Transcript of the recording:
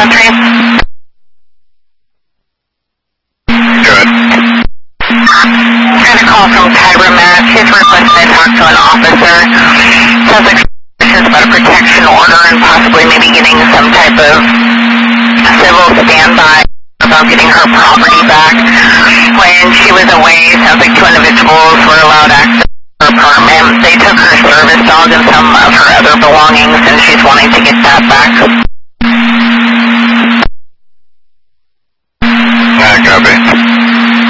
country? Good. Got a call from Kyra Matt. She's requesting I talk to an officer. Sounds like questions about a protection order and possibly maybe getting some type of civil standby about getting her property back. When she was away, sounds like two individuals were allowed access to her apartment. They took her service dog and some of her other belongings, and she's wanting to get that back.